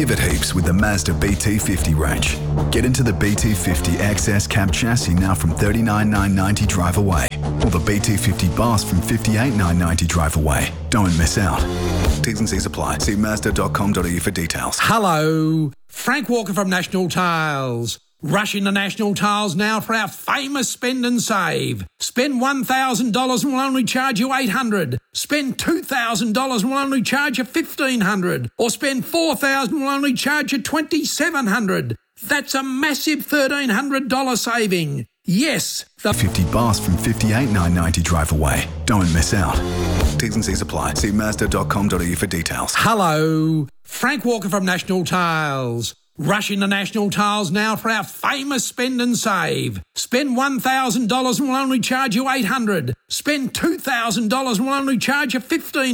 Give it heaps with the Mazda BT50 range. Get into the BT50 XS cab chassis now from $39,990 drive away, or the BT50 Boss from $58,990 drive away. Don't miss out. T's and C's apply. See Mazda.com.au for details. Hello, Frank Walker from National Tiles. Rush into National Tiles now for our famous spend and save. Spend $1,000 and we'll only charge you $800. Spend $2,000 and we'll only charge you $1,500. Or spend $4,000 and we'll only charge you $2,700. That's a massive $1,300 saving. Yes, the 50 Boss from $58,990 drive away. Don't miss out. T's and C's apply. See Mazda.com.au for details. Hello, Frank Walker from National Tiles. Rush into National Tiles now for our famous spend and save. Spend $1,000 and we'll only charge you $800. Spend $2,000 and we'll only charge you $1,500.